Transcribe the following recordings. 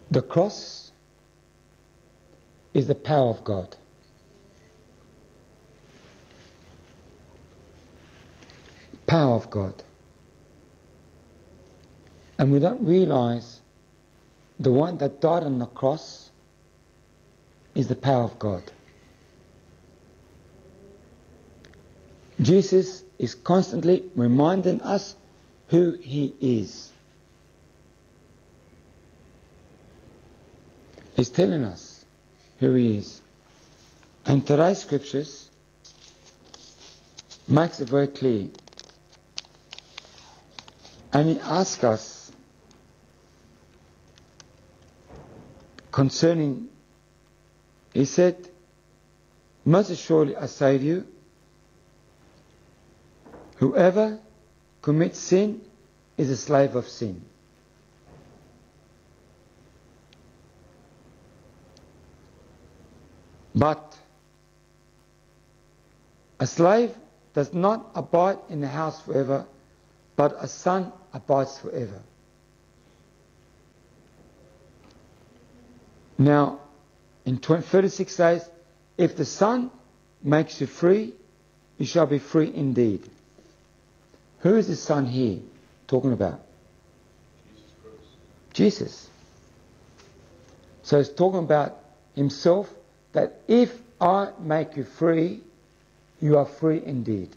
The cross is the power of God. Power of God. And we don't realize the one that died on the cross is the power of God. Jesus is constantly reminding us who He is. He's telling us who He is. And today's scriptures makes it very clear. And He asks us concerning, He said, most assuredly I say to you, whoever commits sin is a slave of sin. But a slave does not abide in the house forever, but a son abides forever. Now, in 36 says, if the Son makes you free, you shall be free indeed. Who is the Son here talking about? Jesus Christ. Jesus. So it's talking about Himself, that if I make you free, you are free indeed.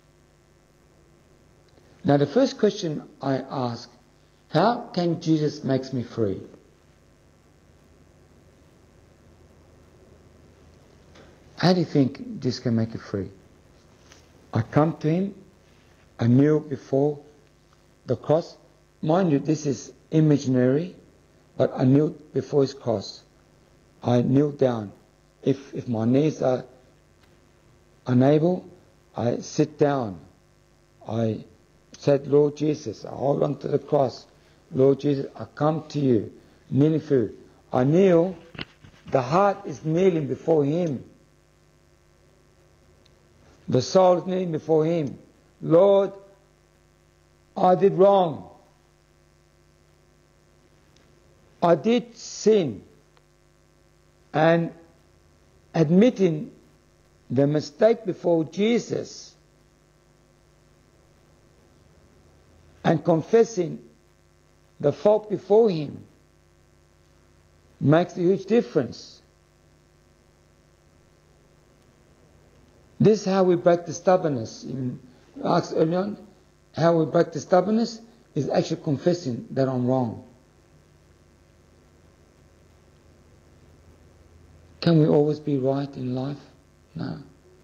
Now the first question I ask, how can Jesus make me free? How do you think this can make you free? I come to Him, I kneel before the cross. Mind you, this is imaginary, but I kneel before His cross. I kneel down. If my knees are unable, I sit down. I said, Lord Jesus, I hold on to the cross. Lord Jesus, I come to you, kneeling through. I kneel, the heart is kneeling before Him. The soul is kneeling before Him. Lord, I did wrong. I did sin. And admitting the mistake before Jesus and confessing the fault before Him makes a huge difference. This is how we break the stubbornness. You asked earlier on, how we break the stubbornness is actually confessing that I'm wrong. Can we always be right in life? No.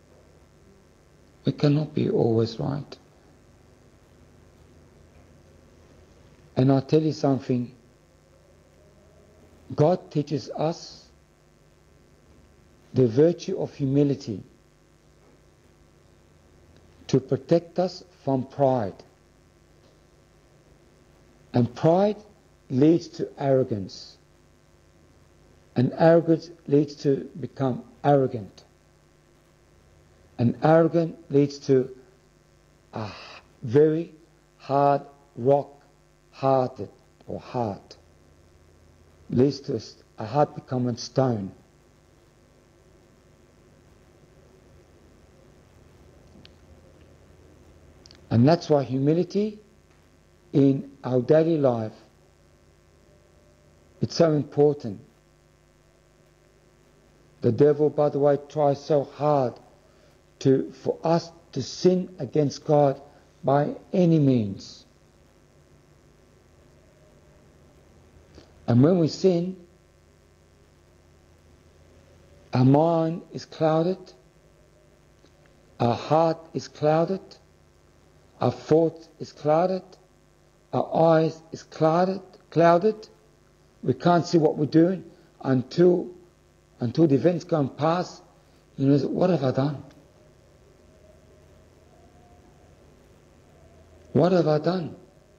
We cannot be always right. And I'll tell you something. God teaches us the virtue of humility to protect us from pride. And pride leads to arrogance. And arrogance leads to become arrogant. And arrogant leads to a very hard, rock-hearted or heart. Leads to a heart becoming stone. And that's why humility in our daily life, it's so important. The devil, by the way, tries so hard for us to sin against God by any means. And when we sin, our mind is clouded, our heart is clouded, our thought is clouded, our eyes is clouded. We can't see what we're doing until the events come past. You know, what have I done? What have I done?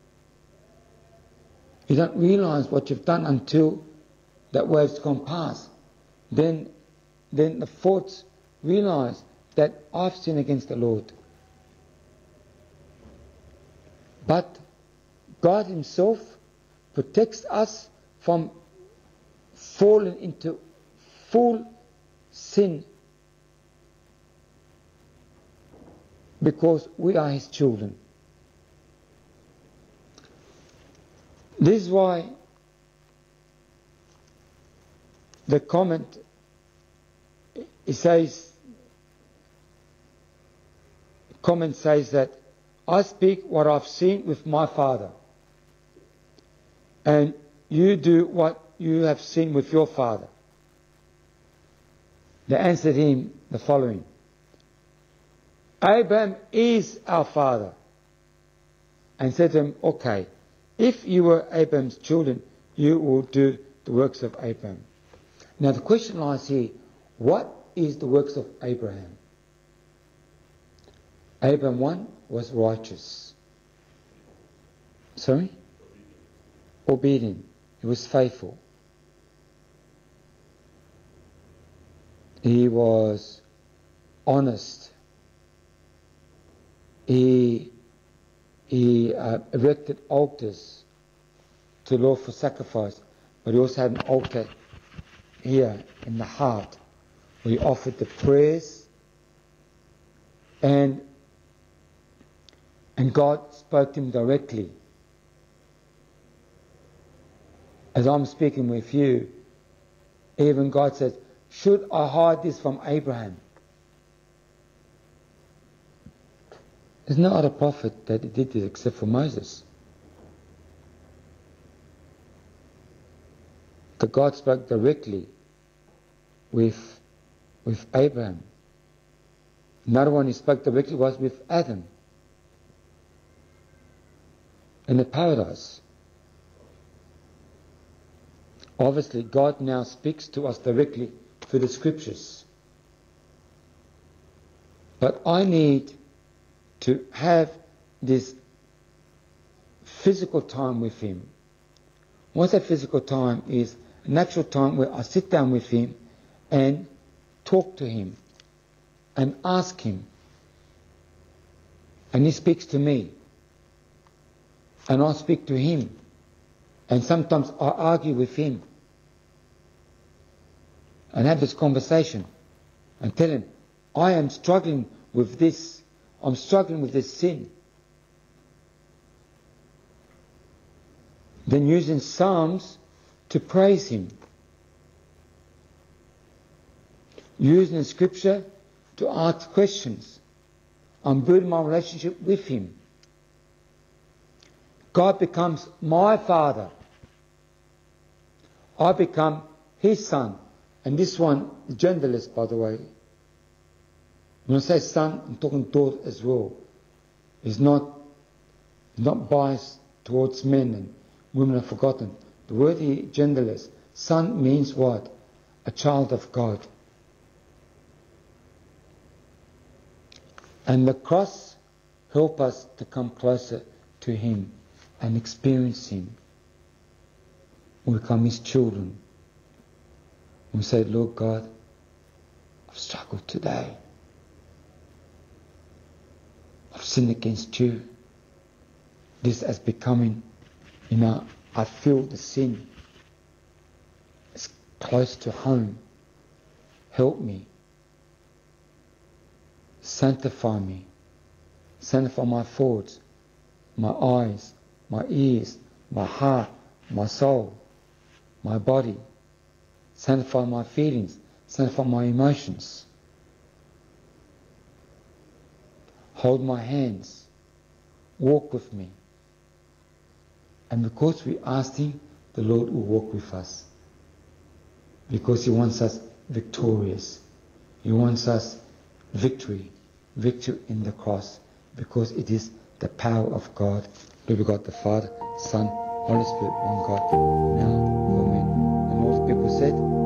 You don't realize what you've done until that wave's gone past. Then the thoughts realize that I've sinned against the Lord. But God Himself protects us from fallen into full sin because we are His children. This is why the comment, it says, comment says that I speak what I've seen with my Father, and you do what you have seen with your father. They answered him the following: Abraham is our father. And said to him, okay, if you were Abraham's children, you will do the works of Abraham. Now the question lies here, what is the works of Abraham? Abraham, one, was righteous. Sorry? Obedient. He was faithful. He was honest. He erected altars to the Lord for sacrifice, but he also had an altar here in the heart where he offered the prayers, and God spoke to him directly. As I'm speaking with you, even God says, should I hide this from Abraham? There's no other prophet that did this except for Moses. That God spoke directly with Abraham. Another one he spoke directly was with Adam in the paradise. Obviously, God now speaks to us directly through the scriptures. But I need to have this physical time with Him. What's that physical time? Is a natural time where I sit down with Him and talk to Him and ask Him. And He speaks to me. And I speak to Him. And sometimes I argue with Him and have this conversation and tell Him, I am struggling with this. I'm struggling with this sin. Then using Psalms to praise Him. Using Scripture to ask questions. I'm building my relationship with Him. God becomes my Father. I become His Son. And this one is genderless, by the way. When I say son, I'm talking daughter as well. It's not biased towards men, and women are forgotten. The word here, genderless. Son means what? A child of God. And the cross helps us to come closer to Him and experience Him. We become His children. We say, Lord God, I've struggled today. I've sinned against You. This is becoming, I feel the sin. It's close to home. Help me. Sanctify me. Sanctify my thoughts, my eyes, my ears, my heart, my soul, my body. Sanctify my feelings. Sanctify my emotions. Hold my hands. Walk with me. And because we asked Him, the Lord will walk with us. Because He wants us victorious. He wants us victory. Victory in the cross. Because it is the power of God. Glory to God the Father, Son, Holy Spirit, one God, now, amen. And all the people said,